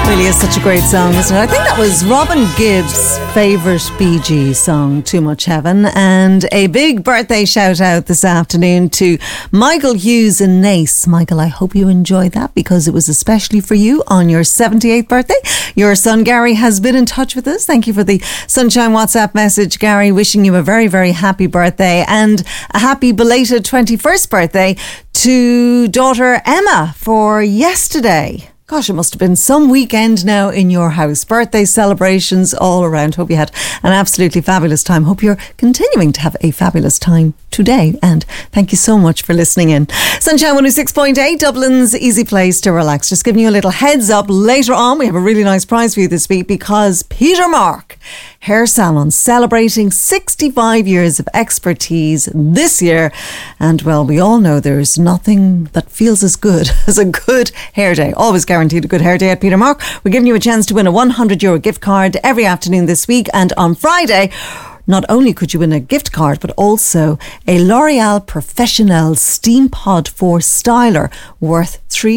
Really is such a great song, isn't it? I think that was Robin Gibbs' favourite Bee Gees song, Too Much Heaven. And a big birthday shout out this afternoon to Michael Hughes in Naas. Michael, I hope you enjoyed that because it was especially for you on your 78th birthday. Your son Gary has been in touch with us. Thank you for the Sunshine WhatsApp message, Gary, wishing you a very, very happy birthday and a happy belated 21st birthday to daughter Emma for yesterday. Gosh, it must have been some weekend now in your house. Birthday celebrations all around. Hope you had an absolutely fabulous time. Hope you're continuing to have a fabulous time today. And thank you so much for listening in. Sunshine 106.8, Dublin's easy place to relax. Just giving you a little heads up. Later on, we have a really nice prize for you this week because Peter Mark Hair Salon celebrating 65 years of expertise this year. And well, we all know there's nothing that feels as good as a good hair day. Always guaranteed a good hair day at Peter Mark. We're giving you a chance to win a €100 gift card every afternoon this week. And on Friday, not only could you win a gift card, but also a L'Oreal Professionnel Steam Pod 4 styler worth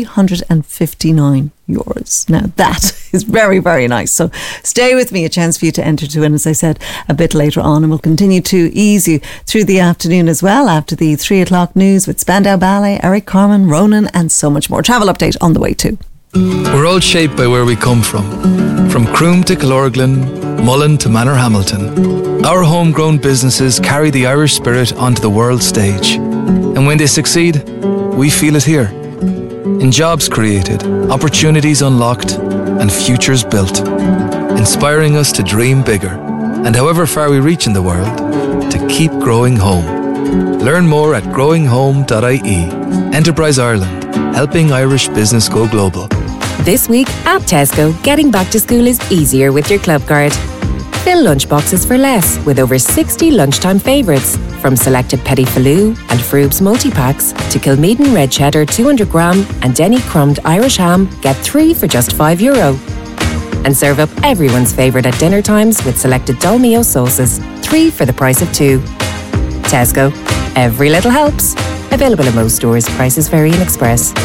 €359. Now that is very, very nice. So stay with me, a chance for you to enter to win, as I said, a bit later on. And we'll continue to ease you through the afternoon as well after the 3 o'clock news with Spandau Ballet, Eric Carmen, Ronan and so much more. Travel update on the way too. We're all shaped by where we come from Croom to Killorglin, Mullen to Manorhamilton. Our homegrown businesses carry the Irish spirit onto the world stage. And when they succeed, we feel it here. In jobs created, opportunities unlocked, and futures built. Inspiring us to dream bigger, and however far we reach in the world, to keep growing home. Learn more at growinghome.ie. Enterprise Ireland, helping Irish business go global. This week at Tesco, getting back to school is easier with your club card. Fill lunchboxes for less with over 60 lunchtime favourites. From selected Petit Faloo and Froob's multi-packs to Kilmeaden Red Cheddar 200 gram and Denny Crumbed Irish Ham, get 3 for just €5. And serve up everyone's favourite at dinner times with selected Dolmio sauces, 3 for the price of 2. Tesco, every little helps. Available in most stores, prices vary in Express.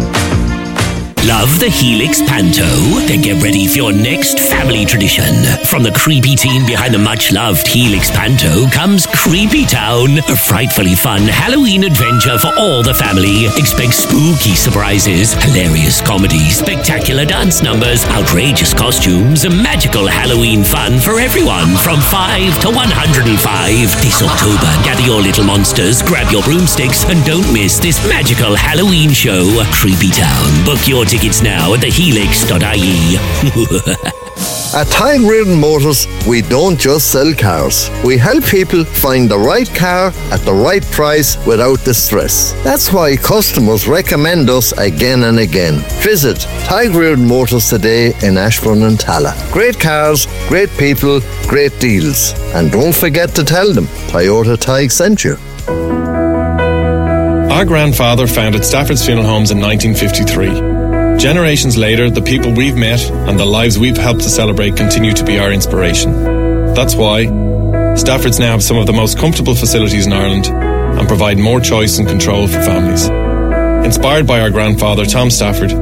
Love the Helix Panto? Then get ready for your next family tradition. From the creepy team behind the much-loved Helix Panto comes Creepy Town, a frightfully fun Halloween adventure for all the family. Expect spooky surprises, hilarious comedy, spectacular dance numbers, outrageous costumes, and magical Halloween fun for everyone from 5 to 105. This October, gather your little monsters, grab your broomsticks, and don't miss this magical Halloween show, Creepy Town. Book your tickets now at thehelix.ie. At Tyne Reardon Motors, we don't just sell cars. We help people find the right car at the right price without the stress. That's why customers recommend us again and again. Visit Tyne Reardon Motors today in Ashbourne and Tala. Great cars, great people, great deals. And don't forget to tell them Toyota Tig sent you. Our grandfather founded Stafford's Funeral Homes in 1953. Generations later, the people we've met and the lives we've helped to celebrate continue to be our inspiration. That's why Stafford's now have some of the most comfortable facilities in Ireland and provide more choice and control for families. Inspired by our grandfather, Tom Stafford,